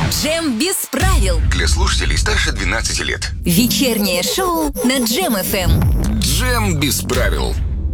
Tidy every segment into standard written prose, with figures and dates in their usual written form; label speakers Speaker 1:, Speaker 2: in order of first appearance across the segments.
Speaker 1: Джем без правил.
Speaker 2: Для слушателей старше 12 лет.
Speaker 1: Вечернее шоу на Джем ФМ.
Speaker 2: Джем без правил.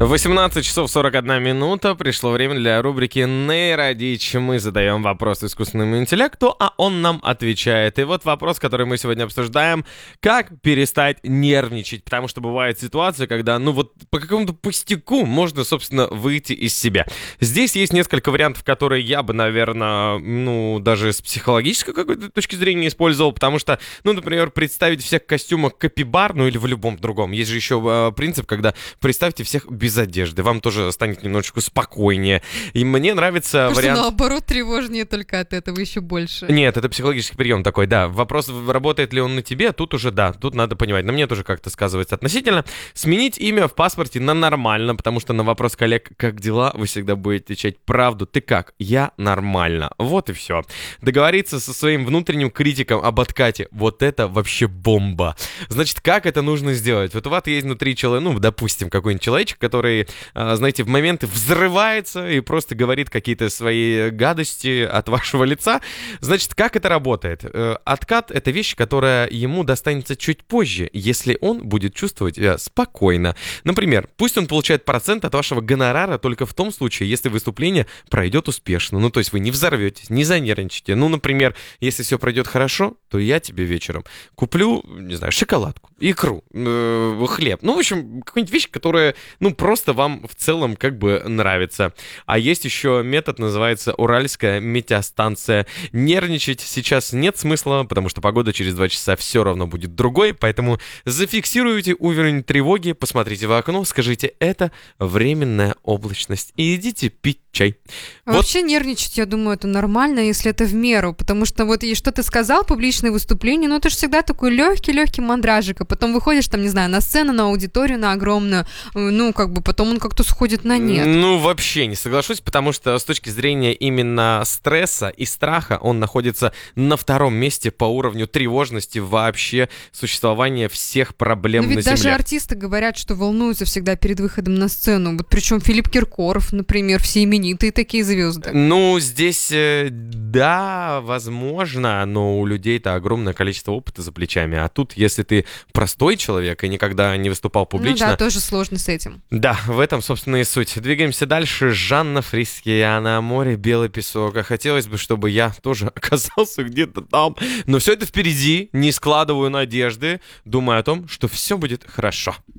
Speaker 3: 18 часов 41 минута. Пришло время для рубрики «Нейродичь». Мы задаем вопрос искусственному интеллекту, а он нам отвечает. И вот вопрос, который мы сегодня обсуждаем. Как перестать нервничать? Потому что бывает ситуация, когда, по какому-то пустяку можно, собственно, выйти из себя. Здесь есть несколько вариантов, которые я бы, наверное, даже с психологической какой-то точки зрения использовал. Потому что, например, представить всех в костюмах капибар, или в любом другом. Есть же еще принцип, когда представьте всех без одежды, вам тоже станет немножечко спокойнее. И мне нравится вариант...
Speaker 4: наоборот, тревожнее только от этого еще больше.
Speaker 3: Нет, это психологический прием такой, да. Вопрос, работает ли он на тебе, тут уже да, тут надо понимать. На мне тоже как-то сказывается относительно. Сменить имя в паспорте на нормально, потому что на вопрос коллег, как дела, вы всегда будете отвечать правду. Ты как? Я нормально. Вот и все. Договориться со своим внутренним критиком об откате. Вот это вообще бомба. Значит, как это нужно сделать? Вот у вас есть внутри человека, допустим, какой-нибудь человечек, который, знаете, в моменты взрывается и просто говорит какие-то свои гадости от вашего лица. Значит, как это работает? Откат — это вещь, которая ему достанется чуть позже, если он будет чувствовать себя спокойно. Например, пусть он получает процент от вашего гонорара только в том случае, если выступление пройдет успешно. То есть вы не взорветесь, не занервничаете. Например, если все пройдет хорошо, то я тебе вечером куплю, не знаю, шоколадку, икру, хлеб. В общем, какую-нибудь вещь, которая, просто вам в целом как бы нравится. А есть еще метод, называется Уральская метеостанция. Нервничать сейчас нет смысла, потому что погода через 2 часа все равно будет другой, поэтому зафиксируйте уровень тревоги, посмотрите в окно, скажите: это временная облачность, и идите пить чай.
Speaker 4: Вообще нервничать, я думаю, это нормально, если это в меру, потому что и что ты сказал, публичное выступление, это же всегда такой легкий мандражик, а потом выходишь там, не знаю, на сцену, на аудиторию, на огромную, потом он как-то сходит на нет.
Speaker 3: Вообще не соглашусь, потому что с точки зрения именно стресса и страха он находится на 2-м месте по уровню тревожности вообще существования всех проблем на Земле.
Speaker 4: Даже артисты говорят, что волнуются всегда перед выходом на сцену. Причем Филипп Киркоров, например, все именитые такие звезды.
Speaker 3: Здесь, да, возможно, но у людей-то огромное количество опыта за плечами. А тут, если ты простой человек и никогда не выступал публично...
Speaker 4: тоже сложно с этим.
Speaker 3: Да, в этом, собственно, и суть. Двигаемся дальше. Жанна Фрискияна, «Море, белый песок». А хотелось бы, чтобы я тоже оказался где-то там. Но все это впереди. Не складываю надежды. Думаю о том, что все будет хорошо.